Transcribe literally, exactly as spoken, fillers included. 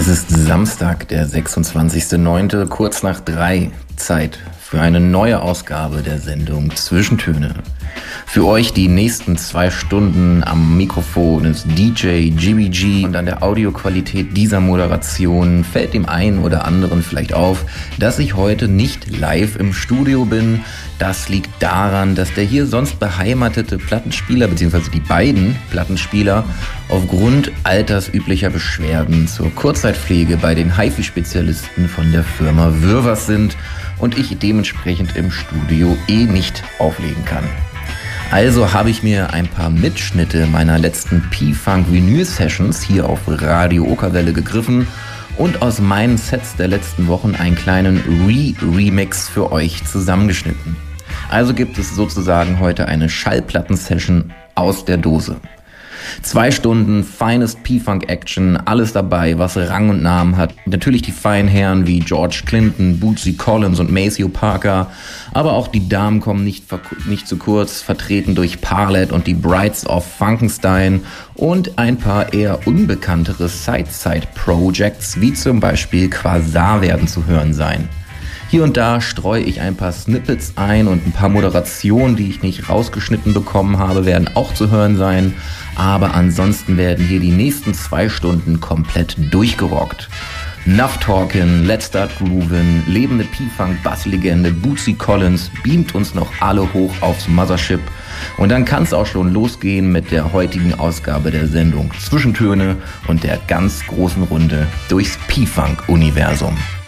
ist Samstag, der sechsundzwanzigster neunte, kurz nach drei. Zeit für eine neue Ausgabe der Sendung Zwischentöne. Für euch die nächsten zwei Stunden am Mikrofon ist D J G B G und an der Audioqualität dieser Moderation fällt dem einen oder anderen vielleicht auf, dass ich heute nicht live im Studio bin. Das liegt daran, dass der hier sonst beheimatete Plattenspieler bzw. die beiden Plattenspieler aufgrund altersüblicher Beschwerden zur Kurzzeitpflege bei den HiFi-Spezialisten von der Firma Würvers sind und ich dementsprechend im Studio eh nicht auflegen kann. Also habe ich mir ein paar Mitschnitte meiner letzten P-Funk-Vinyl-Sessions hier auf Radio Okerwelle gegriffen und aus meinen Sets der letzten Wochen einen kleinen Re-Remix für euch zusammengeschnitten. Also gibt es sozusagen heute eine Schallplatten-Session aus der Dose. Zwei Stunden finest P-Funk-Action, alles dabei, was Rang und Namen hat. Natürlich die feinen Herren wie George Clinton, Bootsy Collins und Maceo Parker, aber auch die Damen kommen nicht, nicht zu kurz, vertreten durch Parlet und die Brides of Funkenstein und ein paar eher unbekanntere Side-Side-Projects, wie zum Beispiel Quasar werden zu hören sein. Hier und da streue ich ein paar Snippets ein und ein paar Moderationen, die ich nicht rausgeschnitten bekommen habe, werden auch zu hören sein. Aber ansonsten werden hier die nächsten zwei Stunden komplett durchgerockt. Nuff Talkin', Let's Start Groovin', lebende P-Funk-Basslegende Bootsy Collins beamt uns noch alle hoch aufs Mothership. Und dann kann es auch schon losgehen mit der heutigen Ausgabe der Sendung Zwischentöne und der ganz großen Runde durchs P-Funk-Universum.